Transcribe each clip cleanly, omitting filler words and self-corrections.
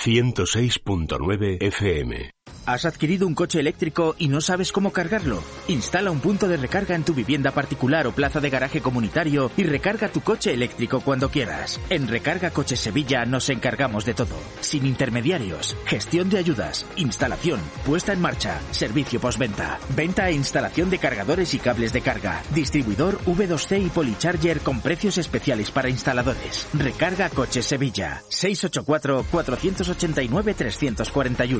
106.9 FM. ¿Has adquirido un coche eléctrico y no sabes cómo cargarlo? Instala un punto de recarga en tu vivienda particular o plaza de garaje comunitario y recarga tu coche eléctrico cuando quieras. En Recarga Coches Sevilla nos encargamos de todo. Sin intermediarios, gestión de ayudas, instalación, puesta en marcha, servicio postventa, venta e instalación de cargadores y cables de carga, distribuidor V2C y Polycharger con precios especiales para instaladores. Recarga Coches Sevilla. 684-489-341.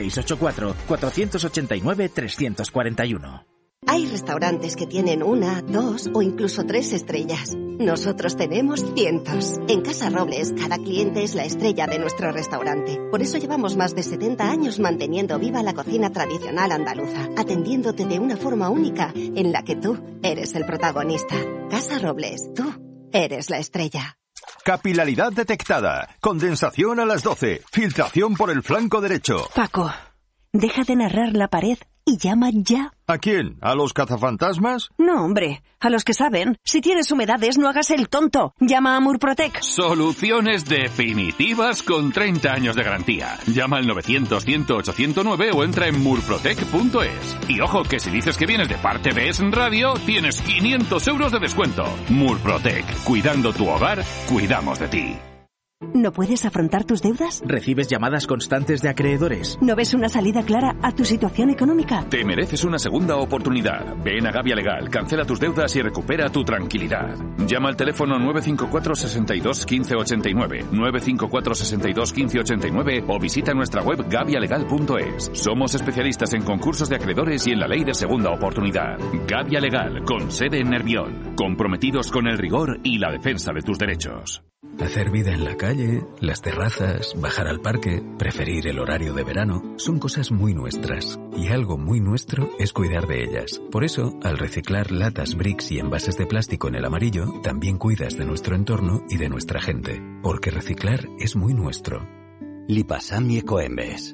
684-489-341. Hay restaurantes que tienen 1, 2 o incluso 3 estrellas. Nosotros tenemos cientos. En Casa Robles, cada cliente es la estrella de nuestro restaurante. Por eso llevamos más de 70 años manteniendo viva la cocina tradicional andaluza, atendiéndote de una forma única en la que tú eres el protagonista. Casa Robles, tú eres la estrella. Capilaridad detectada. Condensación a las 12. Filtración por el flanco derecho. Paco, deja de narrar la pared y llama ya. ¿A quién? ¿A los cazafantasmas? No, hombre, a los que saben. Si tienes humedades, no hagas el tonto. Llama a Murprotec. Soluciones definitivas con 30 años de garantía. Llama al 900-100-809 o entra en murprotec.es. Y ojo, que si dices que vienes de parte de Es Radio, tienes 500 euros de descuento. Murprotec. Cuidando tu hogar, cuidamos de ti. ¿No puedes afrontar tus deudas? ¿Recibes llamadas constantes de acreedores? ¿No ves una salida clara a tu situación económica? Te mereces una segunda oportunidad. Ven a Gavia Legal, cancela tus deudas y recupera tu tranquilidad. Llama al teléfono 954 62 15 89, 954 62 15 89 o visita nuestra web gavialegal.es. Somos especialistas en concursos de acreedores y en la ley de segunda oportunidad. Gavia Legal, con sede en Nervión. Comprometidos con el rigor y la defensa de tus derechos. Hacer vida en la calle, las terrazas, bajar al parque, preferir el horario de verano, son cosas muy nuestras. Y algo muy nuestro es cuidar de ellas. Por eso, al reciclar latas, bricks y envases de plástico en el amarillo, también cuidas de nuestro entorno y de nuestra gente. Porque reciclar es muy nuestro. Lipasam y Ecoembes.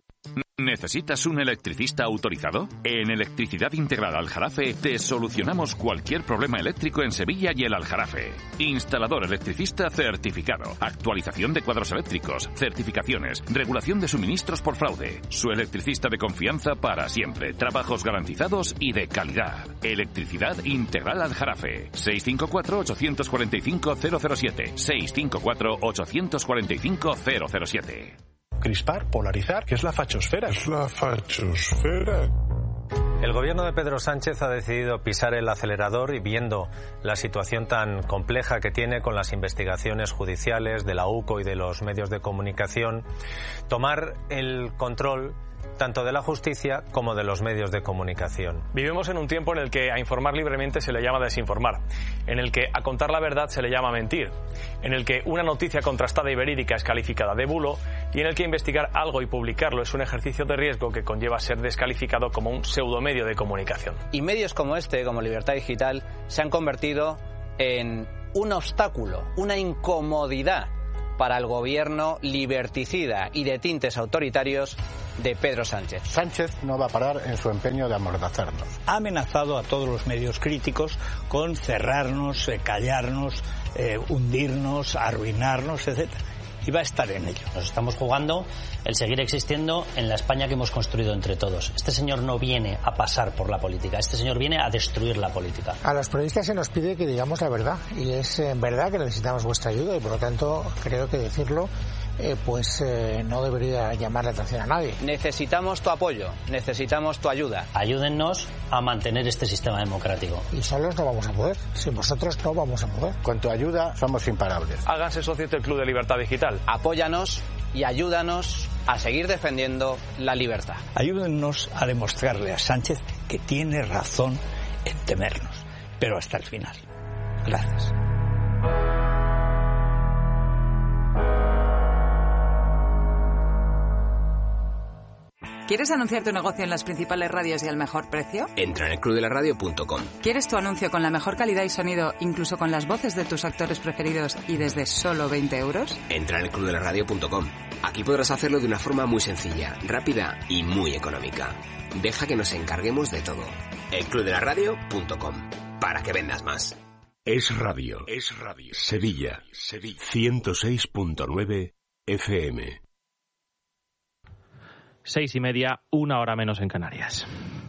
¿Necesitas un electricista autorizado? En Electricidad Integral Aljarafe te solucionamos cualquier problema eléctrico en Sevilla y el Aljarafe. Instalador electricista certificado, actualización de cuadros eléctricos, certificaciones, regulación de suministros por fraude. Su electricista de confianza para siempre, trabajos garantizados y de calidad. Electricidad Integral Aljarafe. 654-845-007. 654-845-007. Crispar, polarizar, ¿qué es la fachosfera? Es la fachosfera. El gobierno de Pedro Sánchez ha decidido pisar el acelerador y viendo la situación tan compleja que tiene con las investigaciones judiciales de la UCO y de los medios de comunicación, tomar el control tanto de la justicia como de los medios de comunicación. Vivimos en un tiempo en el que a informar libremente se le llama desinformar, en el que a contar la verdad se le llama mentir, en el que una noticia contrastada y verídica es calificada de bulo y en el que investigar algo y publicarlo es un ejercicio de riesgo que conlleva ser descalificado como un pseudomedio de comunicación. Y medios como este, como Libertad Digital, se han convertido en un obstáculo, una incomodidad para el gobierno liberticida y de tintes autoritarios de Pedro Sánchez. Sánchez no va a parar en su empeño de amordazarnos. Ha amenazado a todos los medios críticos con cerrarnos, callarnos, hundirnos, arruinarnos, etc. Y va a estar en ello. Nos estamos jugando el seguir existiendo en la España que hemos construido entre todos. Este señor no viene a pasar por la política, este señor viene a destruir la política. A los periodistas se nos pide que digamos la verdad, y es verdad que necesitamos vuestra ayuda, y por lo tanto creo que decirlo no debería llamar la atención a nadie. Necesitamos tu apoyo, necesitamos tu ayuda. Ayúdennos a mantener este sistema democrático. Y solos no vamos a poder, sin vosotros no vamos a poder. Con tu ayuda somos imparables. Háganse socios del Club de Libertad Digital. Apóyanos y ayúdanos a seguir defendiendo la libertad. Ayúdennos a demostrarle a Sánchez que tiene razón en temernos, pero hasta el final. Gracias. ¿Quieres anunciar tu negocio en las principales radios y al mejor precio? Entra en elclubdelaradio.com. ¿Quieres tu anuncio con la mejor calidad y sonido, incluso con las voces de tus actores preferidos y desde solo 20 euros? Entra en elclubdelaradio.com. Aquí podrás hacerlo de una forma muy sencilla, rápida y muy económica. Deja que nos encarguemos de todo. elclubdelaradio.com. Para que vendas más. Es Radio. Sevilla. 106.9 FM. 6:30, 1 hora menos en Canarias.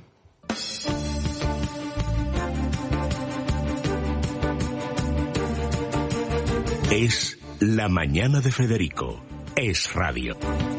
Es la mañana de Federico. Es radio.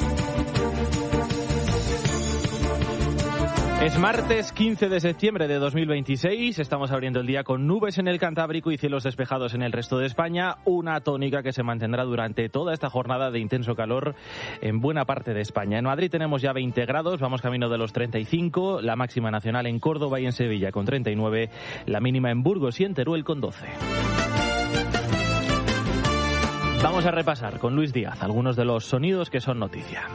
Es martes 15 de septiembre de 2026, estamos abriendo el día con nubes en el Cantábrico y cielos despejados en el resto de España, una tónica que se mantendrá durante toda esta jornada de intenso calor en buena parte de España. En Madrid tenemos ya 20 grados, vamos camino de los 35, la máxima nacional en Córdoba y en Sevilla con 39, la mínima en Burgos y en Teruel con 12. Vamos a repasar con Luis Díaz algunos de los sonidos que son noticia.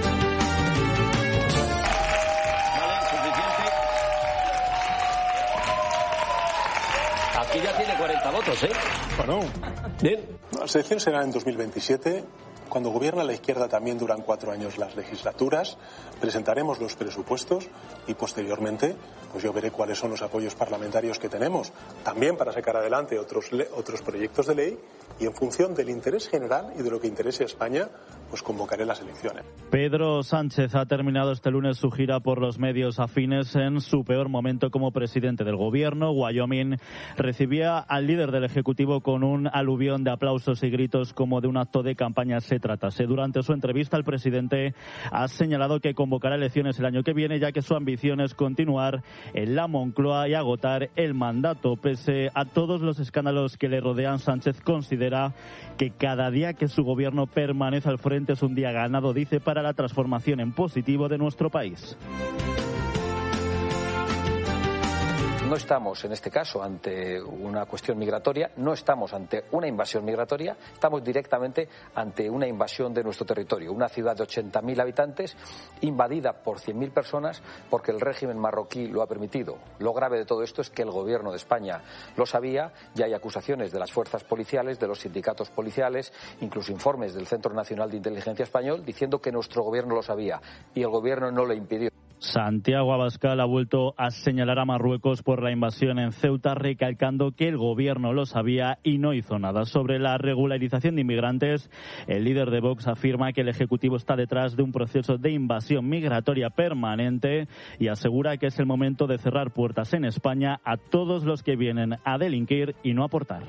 Aquí ya tiene 40 votos, ¿eh? Bueno, bien. Las elecciones serán en 2027. Cuando gobierna la izquierda también duran 4 años las legislaturas. Presentaremos los presupuestos y posteriormente pues yo veré cuáles son los apoyos parlamentarios que tenemos. También para sacar adelante otros proyectos de ley y en función del interés general y de lo que interese a España, pues convocaré las elecciones. Pedro Sánchez ha terminado este lunes su gira por los medios afines en su peor momento como presidente del gobierno. Wyoming recibía al líder del Ejecutivo con un aluvión de aplausos y gritos como de un acto de campaña se tratase. Durante su entrevista, el presidente ha señalado que convocará elecciones el año que viene, ya que su ambición es continuar en la Moncloa y agotar el mandato. Pese a todos los escándalos que le rodean, Sánchez considera que cada día que su gobierno permanece al frente es un día ganado, dice, para la transformación en positivo de nuestro país. No estamos, en este caso, ante una cuestión migratoria, no estamos ante una invasión migratoria, estamos directamente ante una invasión de nuestro territorio. Una ciudad de 80.000 habitantes invadida por 100.000 personas porque el régimen marroquí lo ha permitido. Lo grave de todo esto es que el gobierno de España lo sabía y hay acusaciones de las fuerzas policiales, de los sindicatos policiales, incluso informes del Centro Nacional de Inteligencia Español diciendo que nuestro gobierno lo sabía y el gobierno no lo impidió. Santiago Abascal ha vuelto a señalar a Marruecos por la invasión en Ceuta, recalcando que el gobierno lo sabía y no hizo nada. Sobre la regularización de inmigrantes, el líder de Vox afirma que el Ejecutivo está detrás de un proceso de invasión migratoria permanente y asegura que es el momento de cerrar puertas en España a todos los que vienen a delinquir y no aportar.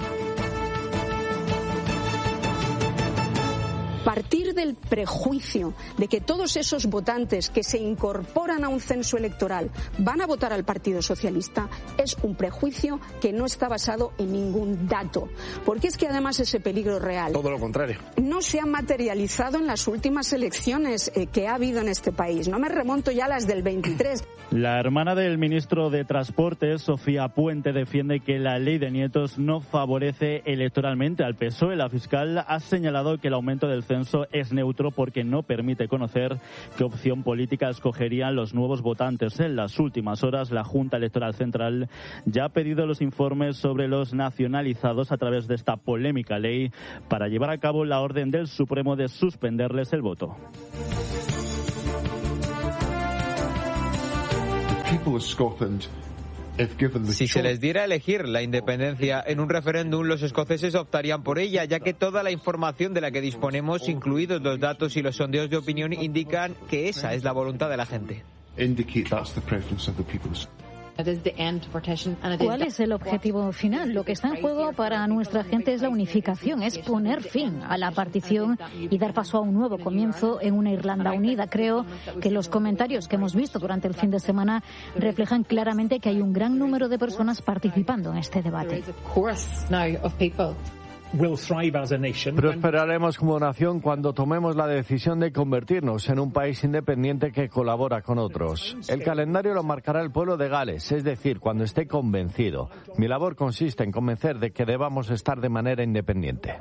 Partir del prejuicio de que todos esos votantes que se incorporan a un censo electoral van a votar al Partido Socialista es un prejuicio que no está basado en ningún dato, porque es que además ese peligro real. Todo lo contrario. No se ha materializado en las últimas elecciones que ha habido en este país. No me remonto ya a las del 23. La hermana del ministro de Transportes, Sofía Puente, defiende que la ley de nietos no favorece electoralmente al PSOE. La fiscal ha señalado que el aumento del censo es neutro porque no permite conocer qué opción política escogerían los nuevos votantes. En las últimas horas, la Junta Electoral Central ya ha pedido los informes sobre los nacionalizados a través de esta polémica ley para llevar a cabo la orden del Supremo de suspenderles el voto. Si se les diera a elegir la independencia en un referéndum, los escoceses optarían por ella, ya que toda la información de la que disponemos, incluidos los datos y los sondeos de opinión, indican que esa es la voluntad de la gente. ¿Cuál es el objetivo final? Lo que está en juego para nuestra gente es la unificación, es poner fin a la partición y dar paso a un nuevo comienzo en una Irlanda unida. Creo que los comentarios que hemos visto durante el fin de semana reflejan claramente que hay un gran número de personas participando en este debate. Prosperaremos como nación cuando tomemos la decisión de convertirnos en un país independiente que colabora con otros. El calendario lo marcará el pueblo de Gales, es decir, cuando esté convencido. Mi labor consiste en convencer de que debamos estar de manera independiente.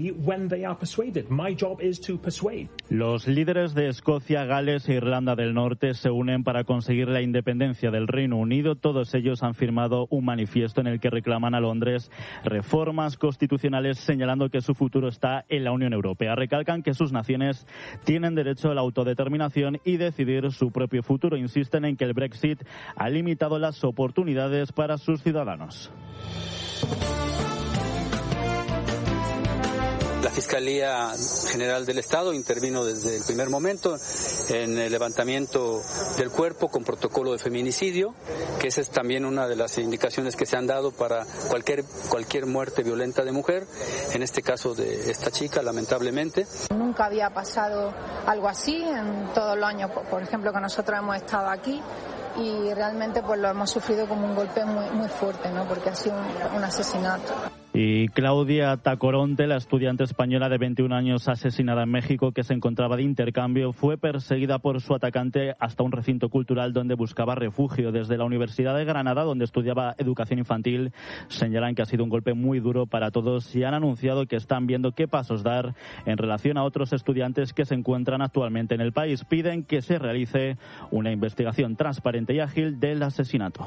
Los líderes de Escocia, Gales e Irlanda del Norte se unen para conseguir la independencia del Reino Unido. Todos ellos han firmado un manifiesto en el que reclaman a Londres reformas constitucionales, señalando que su futuro está en la Unión Europea. Recalcan que sus naciones tienen derecho a la autodeterminación y decidir su propio futuro. Insisten en que el Brexit ha limitado las oportunidades para sus ciudadanos. La Fiscalía General del Estado intervino desde el primer momento en el levantamiento del cuerpo con protocolo de feminicidio, que esa es también una de las indicaciones que se han dado para cualquier muerte violenta de mujer, en este caso de esta chica, lamentablemente. Nunca había pasado algo así en todos los años, por ejemplo, que nosotros hemos estado aquí. Y realmente pues lo hemos sufrido como un golpe muy fuerte, ¿no? Porque ha sido un asesinato. Y Claudia Tacoronte, la estudiante española de 21 años asesinada en México, que se encontraba de intercambio, fue perseguida por su atacante hasta un recinto cultural donde buscaba refugio. Desde la Universidad de Granada, donde estudiaba educación infantil, señalan que ha sido un golpe muy duro para todos y han anunciado que están viendo qué pasos dar en relación a otros estudiantes que se encuentran actualmente en el país. Piden que se realice una investigación transparente y ágil del asesinato.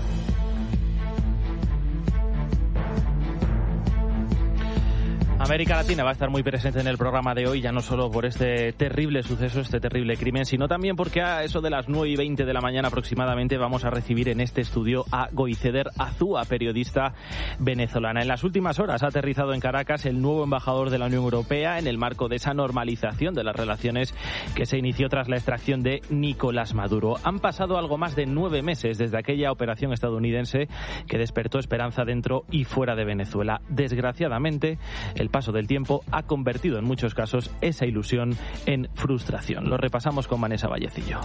América Latina va a estar muy presente en el programa de hoy, ya no solo por este terrible suceso, este terrible crimen, sino también porque a eso de las 9:20 de la mañana aproximadamente vamos a recibir en este estudio a Goiceder Azúa, periodista venezolana. En las últimas horas ha aterrizado en Caracas el nuevo embajador de la Unión Europea en el marco de esa normalización de las relaciones que se inició tras la extracción de Nicolás Maduro. Han pasado algo más de 9 meses desde aquella operación estadounidense que despertó esperanza dentro y fuera de Venezuela. Desgraciadamente, el paso del tiempo ha convertido en muchos casos esa ilusión en frustración. Lo repasamos con Vanessa Vallecillo.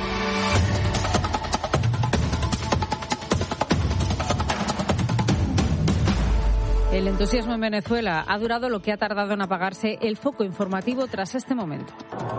El entusiasmo en Venezuela ha durado lo que ha tardado en apagarse el foco informativo tras este momento.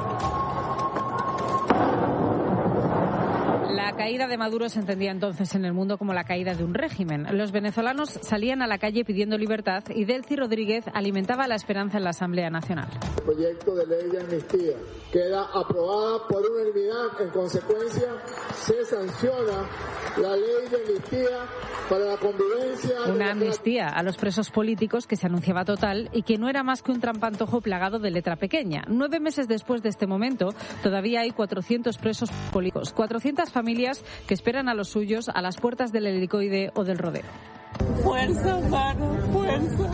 La caída de Maduro se entendía entonces en el mundo como la caída de un régimen. Los venezolanos salían a la calle pidiendo libertad y Delcy Rodríguez alimentaba la esperanza en la Asamblea Nacional. El proyecto de ley de amnistía queda aprobada por unanimidad. En consecuencia, se sanciona la ley de amnistía para la convivencia. Una amnistía a los presos políticos que se anunciaba total y que no era más que un trampantojo plagado de letra pequeña. 9 meses después de este momento, todavía hay 400 presos políticos, 400 familias que esperan a los suyos a las puertas del Helicoide o del Rodeo. Fuerza, mano, fuerza.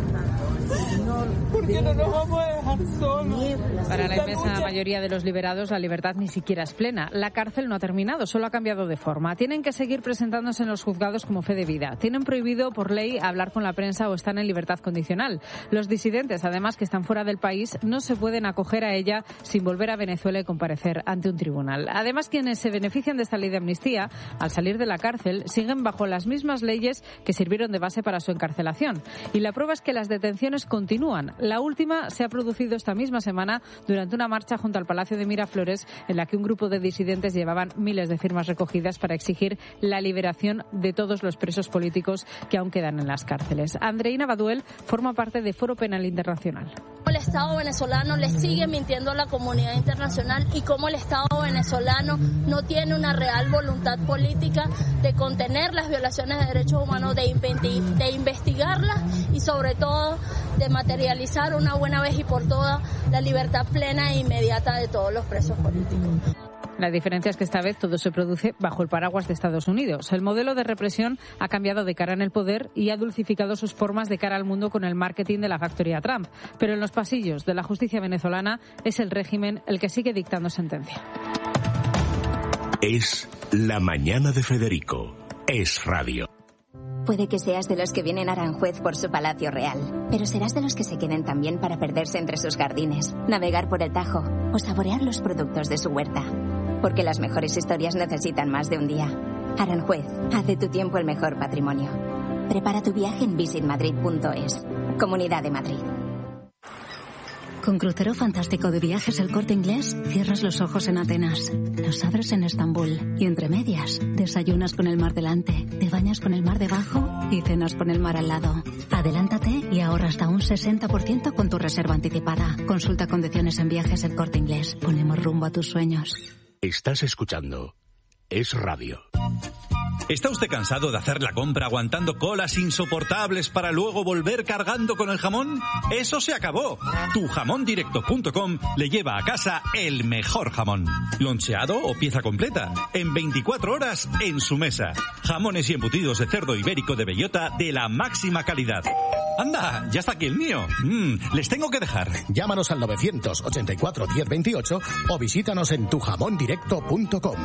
Porque no nos vamos a dejar solos. Para la inmensa mayoría de los liberados, la libertad ni siquiera es plena. La cárcel no ha terminado, solo ha cambiado de forma. Tienen que seguir presentándose en los juzgados como fe de vida. Tienen prohibido por ley hablar con la prensa o están en libertad condicional. Los disidentes, además, que están fuera del país, no se pueden acoger a ella sin volver a Venezuela y comparecer ante un tribunal. Además, quienes se benefician de esta ley de amnistía, al salir de la cárcel, siguen bajo las mismas leyes que sirvieron de base para su encarcelación. Y la prueba es que las detenciones continúan. La última se ha producido esta misma semana durante una marcha junto al Palacio de Miraflores en la que un grupo de disidentes llevaban miles de firmas recogidas para exigir la liberación de todos los presos políticos que aún quedan en las cárceles. Andreina Baduel forma parte de Foro Penal Internacional. El Estado venezolano le sigue mintiendo a la comunidad internacional y cómo el Estado venezolano no tiene una real voluntad política de contener las violaciones de derechos humanos, de investigarlas y sobre todo de materializar una buena vez y por todas la libertad plena e inmediata de todos los presos políticos. La diferencia es que esta vez todo se produce bajo el paraguas de Estados Unidos. El modelo de represión ha cambiado de cara en el poder y ha dulcificado sus formas de cara al mundo con el marketing de la factoría Trump. Pero en los pasillos de la justicia venezolana es el régimen el que sigue dictando sentencia. Es La Mañana de Federico. Es radio. Puede que seas de los que vienen a Aranjuez por su palacio real, pero serás de los que se queden también para perderse entre sus jardines, navegar por el Tajo o saborear los productos de su huerta. Porque las mejores historias necesitan más de un día. Aranjuez, haz de tu tiempo el mejor patrimonio. Prepara tu viaje en visitmadrid.es. Comunidad de Madrid. Con Crucero Fantástico de Viajes El Corte Inglés, cierras los ojos en Atenas, los abres en Estambul y entre medias desayunas con el mar delante, te bañas con el mar debajo y cenas con el mar al lado. Adelántate y ahorra hasta un 60% con tu reserva anticipada. Consulta condiciones en Viajes El Corte Inglés. Ponemos rumbo a tus sueños. Estás escuchando Es Radio. ¿Está usted cansado de hacer la compra aguantando colas insoportables para luego volver cargando con el jamón? ¡Eso se acabó! Tujamondirecto.com le lleva a casa el mejor jamón. Loncheado o pieza completa. En 24 horas en su mesa. Jamones y embutidos de cerdo ibérico de bellota de la máxima calidad. ¡Anda! Ya está aquí el mío. Les tengo que dejar. Llámanos al 984 1028 o visítanos en tujamondirecto.com.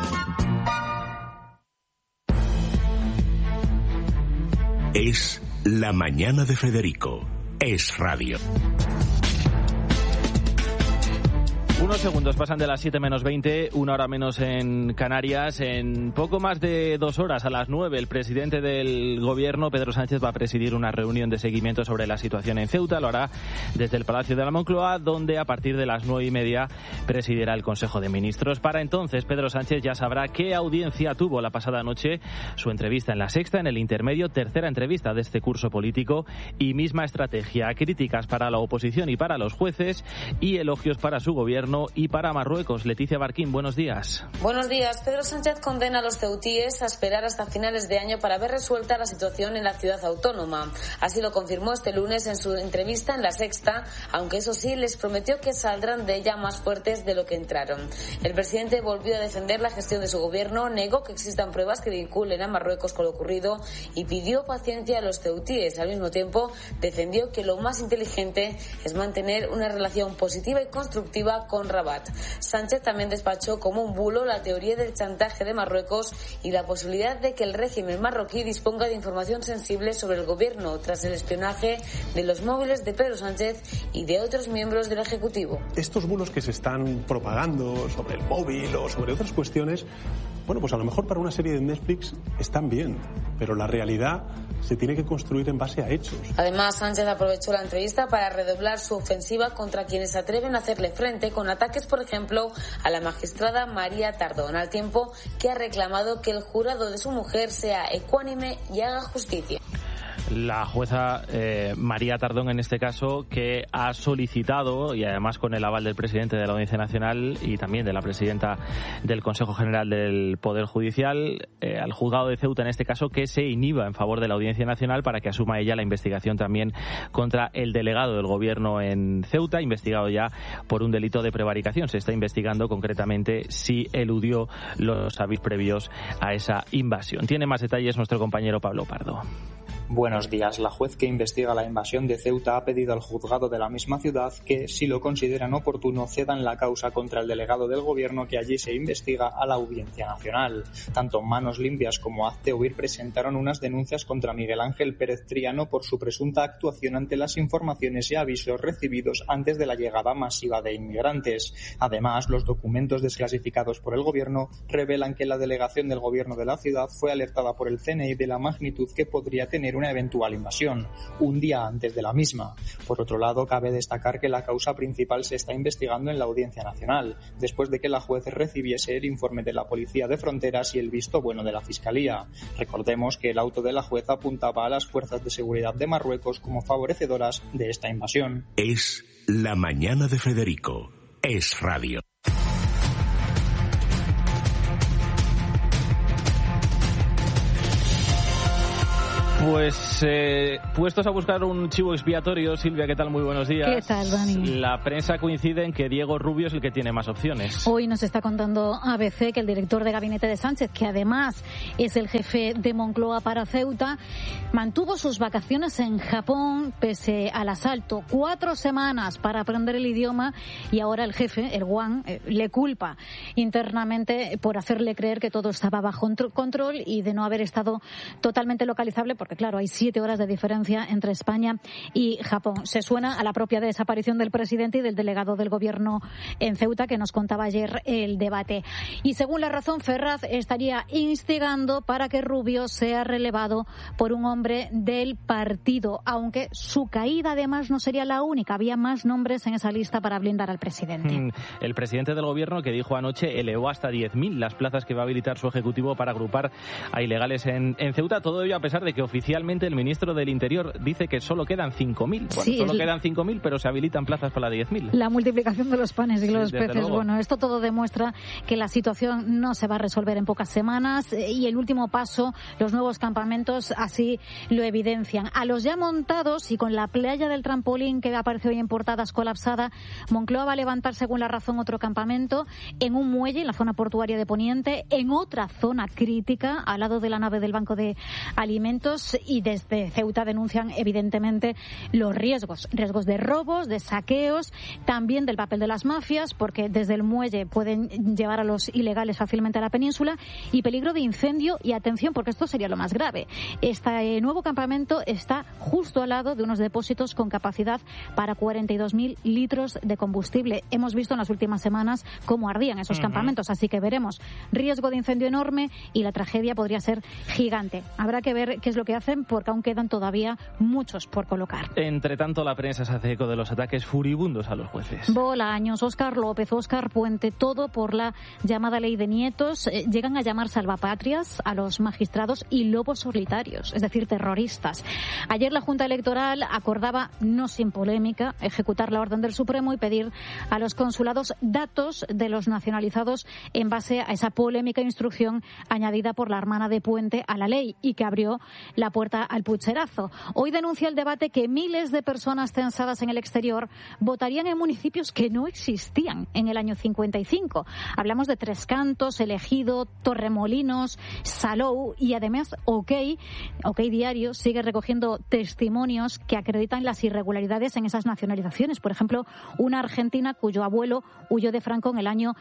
Es La Mañana de Federico. Es radio. Unos segundos pasan de las 7 menos 20, una hora menos en Canarias. En poco más de 2 horas, a las 9, el presidente del Gobierno, Pedro Sánchez, va a presidir una reunión de seguimiento sobre la situación en Ceuta. Lo hará desde el Palacio de la Moncloa, donde a partir de las 9:30 presidirá el Consejo de Ministros. Para entonces, Pedro Sánchez ya sabrá qué audiencia tuvo la pasada noche, su entrevista en La Sexta, en el intermedio, tercera entrevista de este curso político y misma estrategia. Críticas para la oposición y para los jueces y elogios para su gobierno y para Marruecos. Leticia Barquín, buenos días. Buenos días. Pedro Sánchez condena a los ceutíes a esperar hasta finales de año para ver resuelta la situación en la ciudad autónoma. Así lo confirmó este lunes en su entrevista en La Sexta, aunque eso sí les prometió que saldrán de ella más fuertes de lo que entraron. El presidente volvió a defender la gestión de su gobierno, negó que existan pruebas que vinculen a Marruecos con lo ocurrido y pidió paciencia a los ceutíes. Al mismo tiempo, defendió que lo más inteligente es mantener una relación positiva y constructiva con Rabat. Sánchez también despachó como un bulo la teoría del chantaje de Marruecos y la posibilidad de que el régimen marroquí disponga de información sensible sobre el gobierno tras el espionaje de los móviles de Pedro Sánchez y de otros miembros del Ejecutivo. Estos bulos que se están propagando sobre el móvil o sobre otras cuestiones, bueno, pues a lo mejor para una serie de Netflix están bien, pero la realidad se tiene que construir en base a hechos. Además, Sánchez aprovechó la entrevista para redoblar su ofensiva contra quienes se atreven a hacerle frente con ataques, por ejemplo, a la magistrada María Tardón, al tiempo que ha reclamado que el jurado de su mujer sea ecuánime y haga justicia. La jueza María Tardón, en este caso, que ha solicitado, y además con el aval del presidente de la Audiencia Nacional y también de la presidenta del Consejo General del Poder Judicial, al juzgado de Ceuta, en este caso, que se inhiba en favor de la Audiencia Nacional para que asuma ella la investigación también contra el delegado del Gobierno en Ceuta, investigado ya por un delito de prevaricación. Se está investigando concretamente si eludió los avisos previos a esa invasión. Tiene más detalles nuestro compañero Pablo Pardo. Buenos días. La juez que investiga la invasión de Ceuta ha pedido al juzgado de la misma ciudad que, si lo consideran oportuno, cedan la causa contra el delegado del Gobierno que allí se investiga a la Audiencia Nacional. Tanto Manos Limpias como Hazte Oír presentaron unas denuncias contra Miguel Ángel Pérez Triano por su presunta actuación ante las informaciones y avisos recibidos antes de la llegada masiva de inmigrantes. Además, los documentos desclasificados por el Gobierno revelan que la delegación del Gobierno de la ciudad fue alertada por el CNI de la magnitud que podría tener una eventual invasión, un día antes de la misma. Por otro lado, cabe destacar que la causa principal se está investigando en la Audiencia Nacional, después de que la juez recibiese el informe de la Policía de Fronteras y el visto bueno de la Fiscalía. Recordemos que el auto de la juez apuntaba a las fuerzas de seguridad de Marruecos como favorecedoras de esta invasión. Es La Mañana de Federico. Es radio. Pues puestos a buscar un chivo expiatorio, Silvia, ¿qué tal? Muy buenos días. ¿Qué tal, Dani? La prensa coincide en que Diego Rubio es el que tiene más opciones. Hoy nos está contando ABC que el director de gabinete de Sánchez, que además es el jefe de Moncloa para Ceuta, mantuvo sus vacaciones en Japón pese al asalto. 4 semanas para aprender el idioma y ahora el jefe, el Wang, le culpa internamente por hacerle creer que todo estaba bajo control y de no haber estado totalmente localizable, porque claro, hay 7 horas de diferencia entre España y Japón. Se suena a la propia desaparición del presidente y del delegado del Gobierno en Ceuta, que nos contaba ayer el debate. Y según La Razón, Ferraz estaría instigando para que Rubio sea relevado por un hombre del partido, aunque su caída además no sería la única. Había más nombres en esa lista para blindar al presidente. El presidente del Gobierno, que dijo anoche, elevó hasta 10.000 las plazas que va a habilitar su ejecutivo para agrupar a ilegales en Ceuta. Todo ello a pesar de que oficialmente oficialmente el ministro del Interior dice que solo quedan 5.000. Bueno, sí, solo quedan 5.000, pero se habilitan plazas para 10.000. La multiplicación de los panes y los peces. Luego. Bueno, esto todo demuestra que la situación no se va a resolver en pocas semanas y el último paso, los nuevos campamentos, así lo evidencian. A los ya montados y con la playa del trampolín que aparece hoy en portadas colapsada, Moncloa va a levantar, según La Razón, otro campamento en un muelle en la zona portuaria de Poniente, en otra zona crítica, al lado de la nave del Banco de Alimentos, y desde Ceuta denuncian evidentemente los riesgos de robos, de saqueos, también del papel de las mafias, porque desde el muelle pueden llevar a los ilegales fácilmente a la península, y peligro de incendio. Y atención, porque esto sería lo más grave. Este nuevo campamento está justo al lado de unos depósitos con capacidad para 42.000 litros de combustible. Hemos visto en las últimas semanas cómo ardían esos campamentos, así que veremos riesgo de incendio enorme y la tragedia podría ser gigante. Habrá que ver qué es lo que hacen, porque aún quedan todavía muchos por colocar. Entre tanto, la prensa se hace eco de los ataques furibundos a los jueces. Bolaños, Óscar López, Óscar Puente, todo por la llamada ley de nietos. Llegan a llamar salvapatrias a los magistrados y lobos solitarios, es decir, terroristas. Ayer la Junta Electoral acordaba, no sin polémica, ejecutar la orden del Supremo y pedir a los consulados datos de los nacionalizados en base a esa polémica instrucción añadida por la hermana de Puente a la ley y que abrió la puerta al pucherazo. Hoy denuncia el debate que miles de personas censadas en el exterior votarían en municipios que no existían en el año 55. Hablamos de Tres Cantos, El Ejido, Torremolinos, Salou, y además OK Diario sigue recogiendo testimonios que acreditan las irregularidades en esas nacionalizaciones. Por ejemplo, una argentina cuyo abuelo huyó de Franco en el año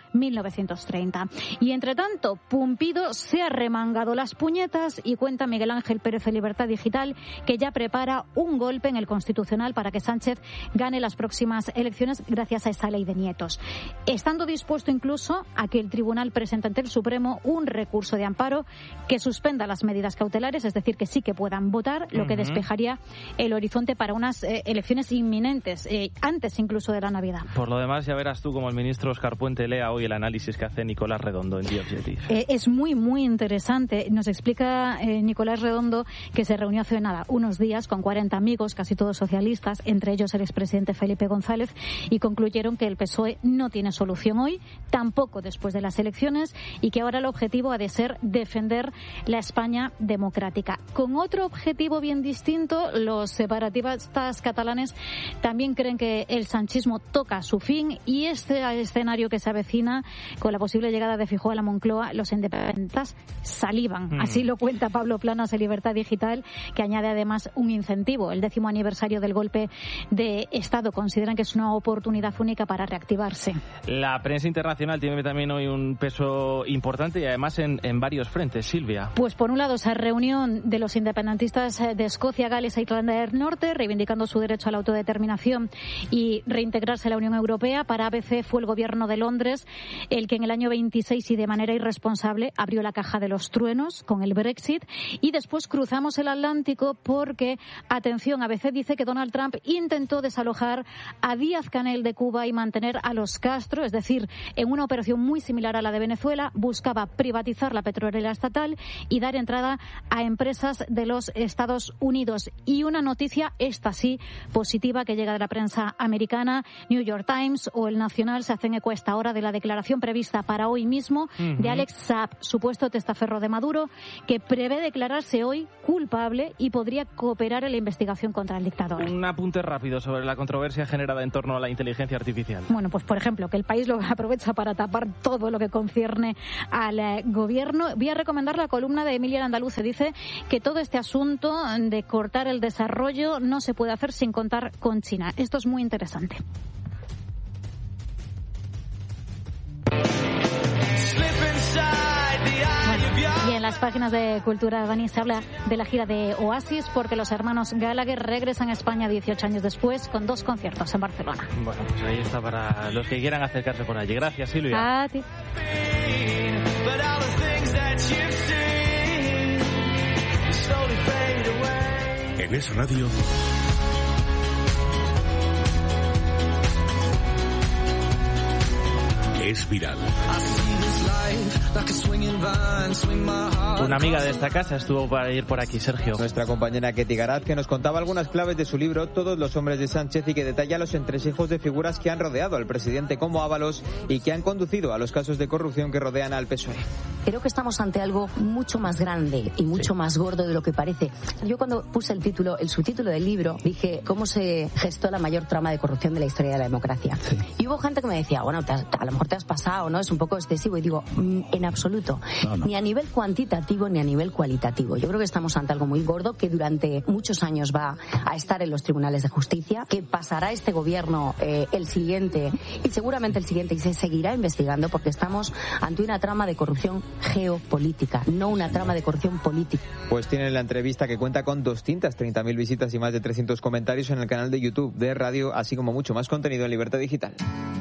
1930. Y entre tanto, Pumpido se ha remangado las puñetas y cuenta Miguel Ángel Pérez de Libertad Digital que ya prepara un golpe en el Constitucional para que Sánchez gane las próximas elecciones gracias a esta ley de nietos, estando dispuesto incluso a que el Tribunal presente ante el Supremo un recurso de amparo que suspenda las medidas cautelares, es decir, que sí que puedan votar, lo que despejaría el horizonte para unas elecciones inminentes, antes incluso de la Navidad. Por lo demás, ya verás tú como el ministro Óscar Puente lea hoy el análisis que hace Nicolás Redondo en The Objective. Es muy, muy interesante. Nos explica Nicolás Redondo que se reunió hace unos días con 40 amigos, casi todos socialistas, entre ellos el expresidente Felipe González, y concluyeron que el PSOE no tiene solución hoy, tampoco después de las elecciones, y que ahora el objetivo ha de ser defender la España democrática. Con otro objetivo bien distinto, los separatistas catalanes también creen que el sanchismo toca su fin, y este escenario que se avecina con la posible llegada de Feijóo a la Moncloa, los independentistas salivan. Así lo cuenta Pablo Planas de Libertad Digital, que añade además un incentivo. El 10º aniversario del golpe de Estado. Consideran que es una oportunidad única para reactivarse. La prensa internacional tiene también hoy un peso importante y además en varios frentes. Silvia. Pues por un lado, esa reunión de los independentistas de Escocia, Gales e Irlanda del Norte, reivindicando su derecho a la autodeterminación y reintegrarse a la Unión Europea. Para ABC fue el gobierno de Londres el que en el año 26 y de manera irresponsable abrió la caja de los truenos con el Brexit. Y después cruzamos el Atlántico porque, atención, ABC dice que Donald Trump intentó desalojar a Díaz-Canel de Cuba y mantener a los Castro, es decir, en una operación muy similar a la de Venezuela, buscaba privatizar la petrolera estatal y dar entrada a empresas de los Estados Unidos. Y una noticia, esta sí, positiva, que llega de la prensa americana. New York Times o El Nacional se hacen eco a esta hora de la declaración prevista para hoy mismo de Alex Saab, supuesto testaferro de Maduro, que prevé declararse hoy culpable y podría cooperar en la investigación contra el dictador. Un apunte rápido sobre la controversia generada en torno a la inteligencia artificial. Bueno, pues por ejemplo, que el país lo aprovecha para tapar todo lo que concierne al gobierno. Voy a recomendar la columna de Emilia Andaluce. Dice que todo este asunto de cortar el desarrollo no se puede hacer sin contar con China. Esto es muy interesante. Y en las páginas de Cultura, Dani, se habla de la gira de Oasis porque los hermanos Gallagher regresan a España 18 años después con 2 conciertos en Barcelona. Bueno, pues ahí está para los que quieran acercarse por allí. Gracias, Silvia. A ti. En Es Radio. Es viral. Una amiga de esta casa estuvo para ir por aquí, Sergio. Nuestra compañera Ketty Garat, que nos contaba algunas claves de su libro Todos los hombres de Sánchez, y que detalla los entresijos de figuras que han rodeado al presidente como Ábalos y que han conducido a los casos de corrupción que rodean al PSOE. Creo que estamos ante algo mucho más grande y mucho más gordo de lo que parece. Yo cuando puse el subtítulo del libro, dije cómo se gestó la mayor trama de corrupción de la historia de la democracia. Sí. Y hubo gente que me decía, bueno, a lo mejor te has pasado, ¿no? Es un poco excesivo. Y digo, en absoluto. No. Ni a nivel cuantitativo ni a nivel cualitativo. Yo creo que estamos ante algo muy gordo que durante muchos años va a estar en los tribunales de justicia, que pasará este gobierno, el siguiente y seguramente el siguiente, y se seguirá investigando, porque estamos ante una trama de corrupción geopolítica, no una trama de corrupción política. Pues tienen la entrevista, que cuenta con 230.000 visitas y más de 300 comentarios en el canal de YouTube de Radio, así como mucho más contenido en Libertad Digital.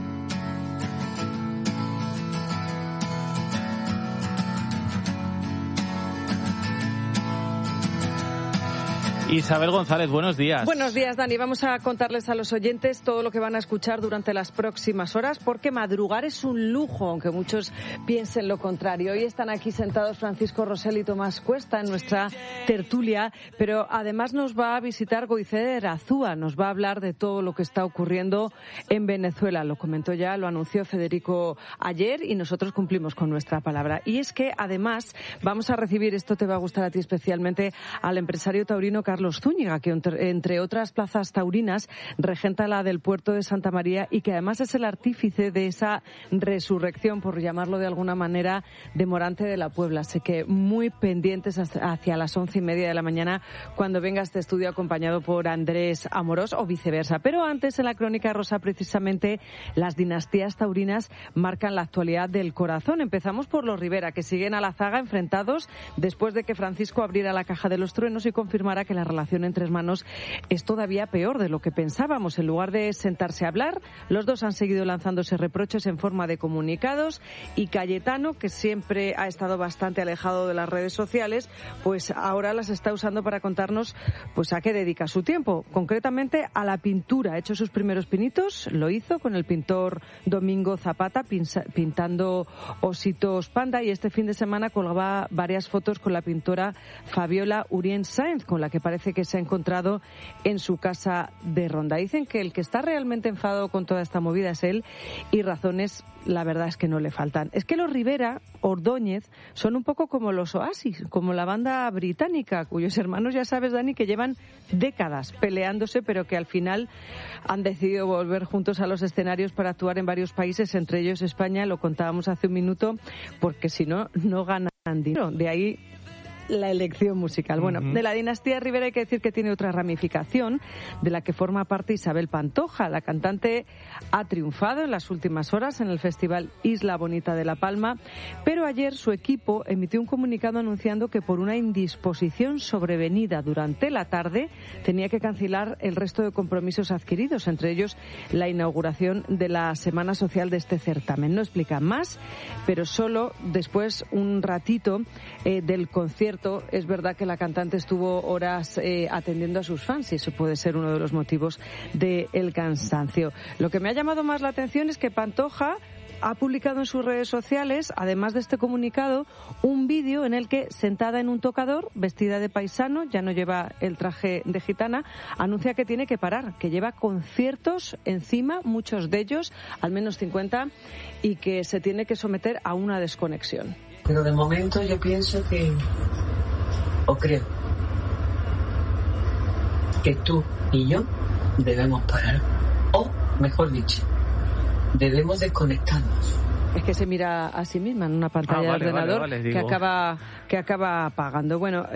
Isabel González, buenos días. Buenos días, Dani. Vamos a contarles a los oyentes todo lo que van a escuchar durante las próximas horas, porque madrugar es un lujo, aunque muchos piensen lo contrario. Hoy están aquí sentados Francisco Rosell y Tomás Cuesta en nuestra tertulia, pero además nos va a visitar Goiceeder Azúa, nos va a hablar de todo lo que está ocurriendo en Venezuela. Lo comentó ya, lo anunció Federico ayer y nosotros cumplimos con nuestra palabra. Y es que además vamos a recibir, esto te va a gustar a ti especialmente, al empresario taurino Carlos Zúñiga, que entre otras plazas taurinas regenta la del puerto de Santa María y que además es el artífice de esa resurrección, por llamarlo de alguna manera, de Morante de la Puebla. Así que muy pendientes hacia las 11:30 de la mañana cuando venga este estudio acompañado por Andrés Amorós o viceversa. Pero antes, en la Crónica Rosa, precisamente las dinastías taurinas marcan la actualidad del corazón. Empezamos por los Rivera, que siguen a la zaga enfrentados después de que Francisco abriera la caja de los truenos y confirmara que la relación entre hermanos es todavía peor de lo que pensábamos. En lugar de sentarse a hablar, los dos han seguido lanzándose reproches en forma de comunicados, y Cayetano, que siempre ha estado bastante alejado de las redes sociales, pues ahora las está usando para contarnos pues a qué dedica su tiempo, concretamente a la pintura. Ha hecho sus primeros pinitos, lo hizo con el pintor Domingo Zapata pintando ositos panda, y este fin de semana colgaba varias fotos con la pintora Fabiola Urien Sáenz, con la que parece que se ha encontrado en su casa de Ronda. Dicen que el que está realmente enfadado con toda esta movida es él, y razones la verdad es que no le faltan. Es que los Rivera Ordóñez son un poco como los Oasis, como la banda británica, cuyos hermanos, ya sabes, Dani, que llevan décadas peleándose, pero que al final han decidido volver juntos a los escenarios para actuar en varios países, entre ellos España. Lo contábamos hace un minuto, porque si no, no ganan dinero. De ahí la elección musical. Bueno, de la dinastía Rivera hay que decir que tiene otra ramificación de la que forma parte Isabel Pantoja. La cantante ha triunfado en las últimas horas en el Festival Isla Bonita de La Palma, pero ayer su equipo emitió un comunicado anunciando que por una indisposición sobrevenida durante la tarde tenía que cancelar el resto de compromisos adquiridos, entre ellos la inauguración de la Semana Social de este certamen. No explican más, pero solo después, un ratito del concierto, es verdad que la cantante estuvo horas atendiendo a sus fans, y eso puede ser uno de los motivos del cansancio. Lo que me ha llamado más la atención es que Pantoja ha publicado en sus redes sociales, además de este comunicado, un vídeo en el que, sentada en un tocador, vestida de paisano, ya no lleva el traje de gitana, anuncia que tiene que parar, que lleva conciertos encima, muchos de ellos, al menos 50, y que se tiene que someter a una desconexión. Pero de momento yo pienso que, o creo, que tú y yo debemos parar, o mejor dicho, debemos desconectarnos. Es que se mira a sí misma en una pantalla de ordenador que acaba apagando. Bueno,